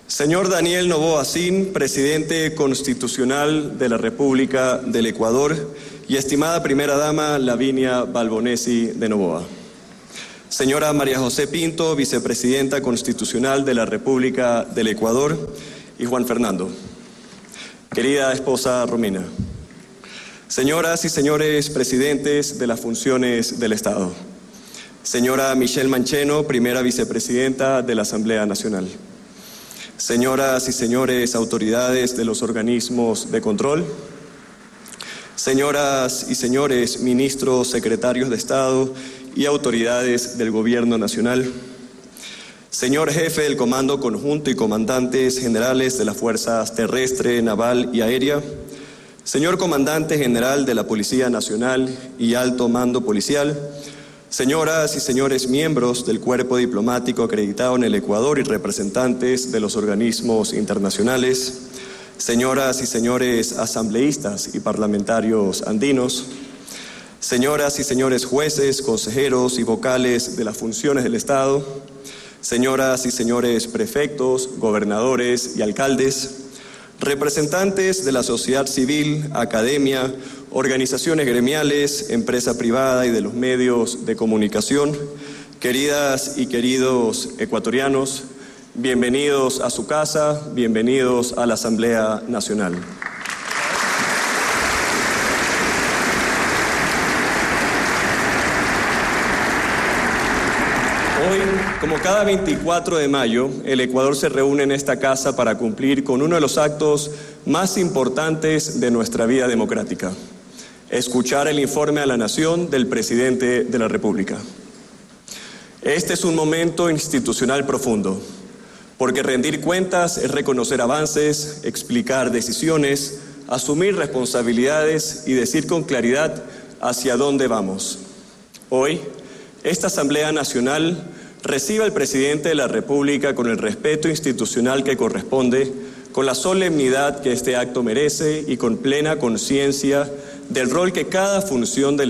Señor Daniel Noboa Sin, presidente constitucional de la República del Ecuador, y estimada primera dama Lavinia Balbonesi de Noboa. Señora María José Pinto, vicepresidenta constitucional de la República del Ecuador, y Juan Fernando. Querida esposa Romina. Señoras y señores presidentes de las funciones del Estado. Señora Michelle Mancheno, primera vicepresidenta de la Asamblea Nacional. Señoras y señores autoridades de los organismos de control. Señoras y señores ministros, secretarios de Estado y autoridades del Gobierno Nacional. Señor jefe del Comando Conjunto y comandantes generales de las Fuerzas Terrestre, Naval y Aérea. Señor comandante general de la Policía Nacional y Alto Mando Policial. Señoras y señores miembros del Cuerpo Diplomático acreditado en el Ecuador y representantes de los organismos internacionales. Señoras y señores asambleístas y parlamentarios andinos. Señoras y señores jueces, consejeros y vocales de las funciones del Estado. Señoras y señores prefectos, gobernadores y alcaldes. Representantes de la sociedad civil, academia, organizaciones gremiales, empresa privada y de los medios de comunicación, queridas y queridos ecuatorianos, bienvenidos a su casa, bienvenidos a la Asamblea Nacional. Hoy, como cada 24 de mayo, el Ecuador se reúne en esta casa para cumplir con uno de los actos más importantes de nuestra vida democrática: escuchar el informe a la nación del presidente de la República. Este es un momento institucional profundo, porque rendir cuentas es reconocer avances, explicar decisiones, asumir responsabilidades y decir con claridad hacia dónde vamos. Hoy, esta Asamblea Nacional recibe al presidente de la República con el respeto institucional que corresponde, con la solemnidad que este acto merece y con plena conciencia del rol que cada función del